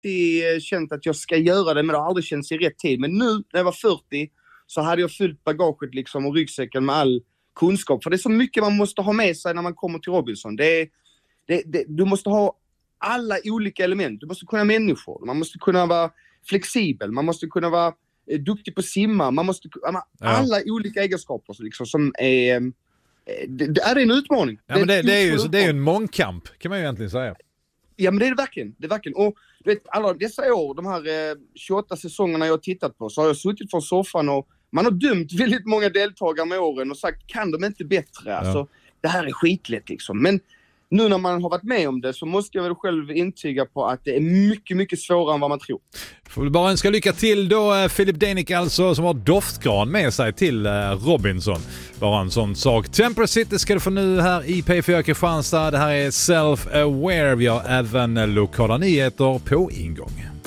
alltid känt att jag ska göra det, men det har aldrig känts i rätt tid. Men nu när jag var 40 så hade jag fyllt bagaget liksom och ryggsäcken med all kunskap. För det är så mycket man måste ha med sig när man kommer till Robinson. Du måste ha alla olika element. Du måste kunna människor. Man måste kunna vara flexibel. Man måste kunna vara duktig på att simma. Man måste alla olika egenskaper liksom, som är... Det är en utmaning. Ja, men det är ju en mångkamp, kan man ju egentligen säga. Ja, men det är det verkligen. Och du vet, alla dessa år, de här 28 säsongerna jag har tittat på, så har jag suttit på soffan och man har dömt väldigt många deltagare med åren och sagt, kan de inte bättre? Ja. Alltså, det här är skitlätt liksom. Men nu när man har varit med om det så måste jag väl själv intyga på att det är mycket, mycket svårare än vad man tror. Får vi bara önska lycka till då, Filip Denik alltså, som har doftgran med sig till Robinson. Bara en sån sak. Temper City ska du få nu här i P4 Kristianstad. Det här är Self-Aware. Vi har även lokala nyheter på ingång.